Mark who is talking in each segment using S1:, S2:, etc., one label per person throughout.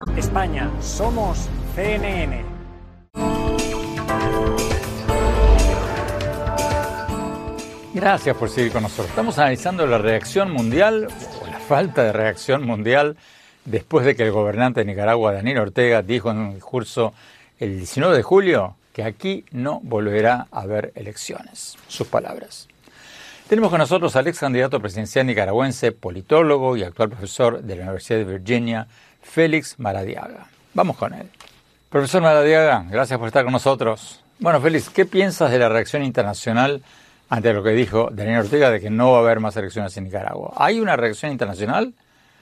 S1: España, somos CNN.
S2: Gracias por seguir con nosotros. Estamos analizando la reacción mundial, o la falta de reacción mundial, después de que el gobernante de Nicaragua, Daniel Ortega, dijo en un discurso el 19 de julio que aquí no volverá a haber elecciones. Sus palabras. Tenemos con nosotros al ex candidato presidencial nicaragüense, politólogo y actual profesor de la Universidad de Virginia, Félix Maradiaga. Vamos con él. Profesor Maradiaga, gracias por estar con nosotros. Bueno, Félix, ¿qué piensas de la reacción internacional ante lo que dijo Daniel Ortega de que no va a haber más elecciones en Nicaragua? ¿Hay una reacción internacional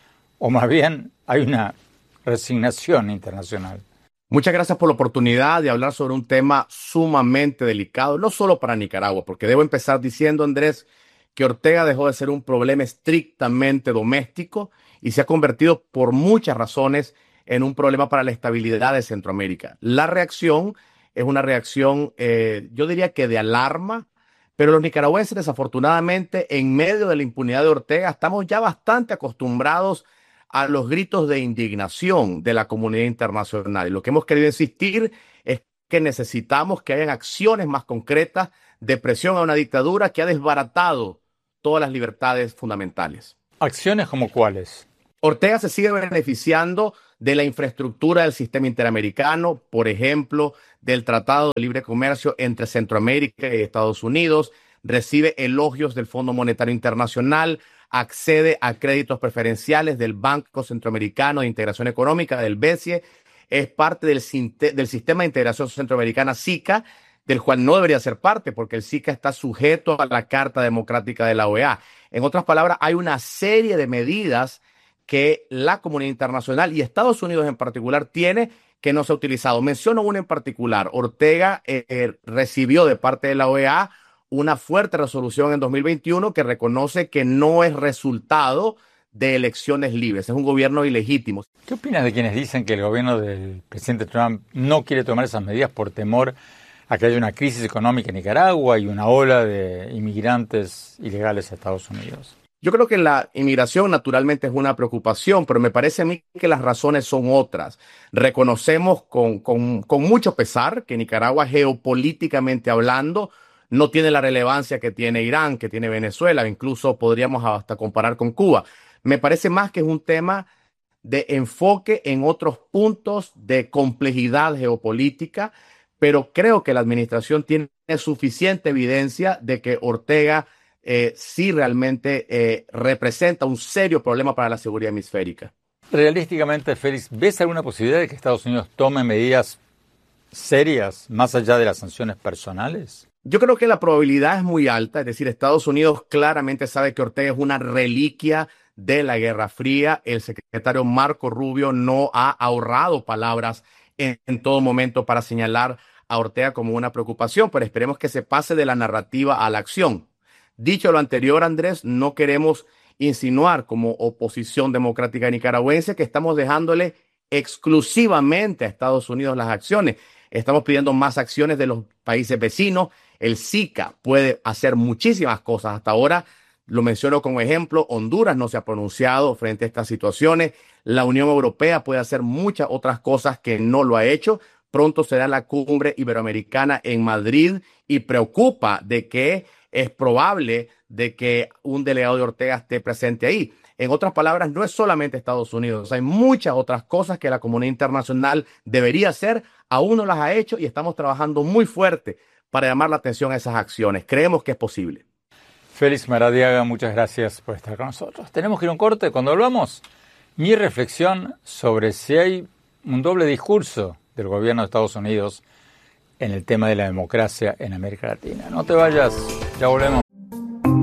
S2: o más bien hay una resignación internacional?
S3: Muchas gracias por la oportunidad de hablar sobre un tema sumamente delicado, no solo para Nicaragua, porque debo empezar diciendo, Andrés, que Ortega dejó de ser un problema estrictamente doméstico y se ha convertido por muchas razones en un problema para la estabilidad de Centroamérica. La reacción es una reacción, yo diría que de alarma, pero los nicaragüenses, desafortunadamente, en medio de la impunidad de Ortega, estamos ya bastante acostumbrados a los gritos de indignación de la comunidad internacional. Y lo que hemos querido insistir es que necesitamos que hayan acciones más concretas de presión a una dictadura que ha desbaratado todas las libertades fundamentales.
S2: ¿Acciones como cuáles?
S3: Ortega se sigue beneficiando de la infraestructura del sistema interamericano, por ejemplo, del Tratado de Libre Comercio entre Centroamérica y Estados Unidos, recibe elogios del Fondo Monetario Internacional, accede a créditos preferenciales del Banco Centroamericano de Integración Económica, del BESIE, es parte del Sistema de Integración Centroamericana, SICA, del cual no debería ser parte porque el SICA está sujeto a la Carta Democrática de la OEA. En otras palabras, hay una serie de medidas que la comunidad internacional y Estados Unidos en particular tiene que no se ha utilizado. Menciono una en particular. Ortega recibió de parte de la OEA una fuerte resolución en 2021 que reconoce que no es resultado de elecciones libres. Es un gobierno ilegítimo.
S2: ¿Qué opinas de quienes dicen que el gobierno del presidente Trump no quiere tomar esas medidas por temor a que haya una crisis económica en Nicaragua y una ola de inmigrantes ilegales a Estados Unidos?
S3: Yo creo que la inmigración naturalmente es una preocupación, pero me parece a mí que las razones son otras. Reconocemos con mucho pesar que Nicaragua, geopolíticamente hablando, no tiene la relevancia que tiene Irán, que tiene Venezuela, incluso podríamos hasta comparar con Cuba. Me parece más que es un tema de enfoque en otros puntos de complejidad geopolítica, pero creo que la administración tiene suficiente evidencia de que Ortega sí realmente representa un serio problema para la seguridad hemisférica.
S2: Realísticamente, Félix, ¿ves alguna posibilidad de que Estados Unidos tome medidas serias más allá de las sanciones personales?
S3: Yo creo que la probabilidad es muy alta, es decir, Estados Unidos claramente sabe que Ortega es una reliquia de la Guerra Fría. El secretario Marco Rubio no ha ahorrado palabras en todo momento para señalar a Ortega como una preocupación, pero esperemos que se pase de la narrativa a la acción. Dicho lo anterior, Andrés, no queremos insinuar como oposición democrática nicaragüense que estamos dejándole exclusivamente a Estados Unidos las acciones. Estamos pidiendo más acciones de los países vecinos. El SICA puede hacer muchísimas cosas. Hasta ahora, lo menciono como ejemplo, Honduras no se ha pronunciado frente a estas situaciones. La Unión Europea puede hacer muchas otras cosas que no lo ha hecho. Pronto será la cumbre iberoamericana en Madrid y preocupa de que es probable de que un delegado de Ortega esté presente ahí. En otras palabras, no es solamente Estados Unidos, hay muchas otras cosas que la comunidad internacional debería hacer, aún no las ha hecho y estamos trabajando muy fuerte para llamar la atención a esas acciones. Creemos que es posible.
S2: Félix Maradiaga, muchas gracias por estar con nosotros. Tenemos que ir a un corte. Cuando volvamos, mi reflexión sobre si hay un doble discurso del gobierno de Estados Unidos en el tema de la democracia en América Latina. No te vayas, ya volvemos.